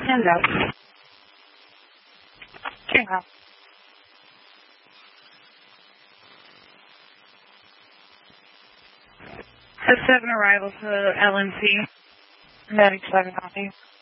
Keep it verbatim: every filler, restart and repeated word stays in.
Hello. Jingle. The seven arrival to L N C. ninety-seven copy.